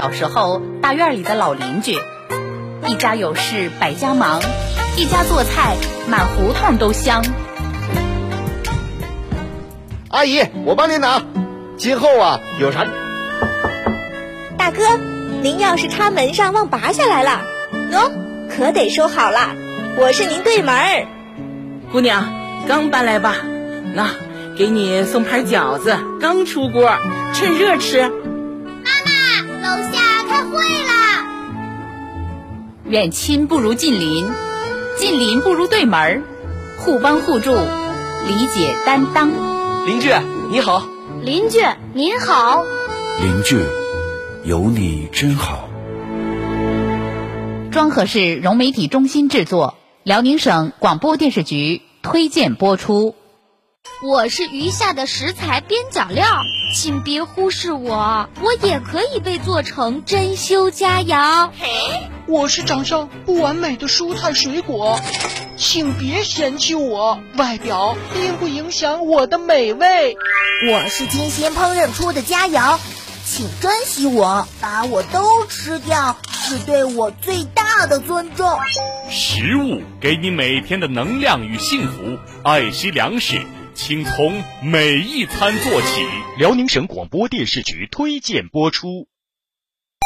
小时候大院里的老邻居，一家有事百家忙，一家做菜满胡同都香。 阿姨，我帮您拿，今后有啥？ 大哥，您钥匙插门上忘拔下来了，喏，可得收好了，我是您对门儿。 姑娘，刚搬来吧？那给你送盘饺子，刚出锅，趁热吃。 妈妈，楼下开会啦！ 远亲不如近邻，近邻不如对门儿，互帮互助，理解担当。 邻居你好。 邻居您好。 邻居有你真好。 庄河市融媒体中心制作，辽宁省广播电视局推荐播出。 我是余下的食材边角料，请别忽视我，我也可以被做成珍馐佳肴。 我是长相不完美的蔬菜水果，请别嫌弃我，外表并不影响我的美味。 我是精心烹饪出的佳肴，请珍惜我，把我都吃掉是对我最大的尊重。 食物给你每天的能量与幸福，爱惜粮食，请从每一餐做起。 辽宁省广播电视局推荐播出。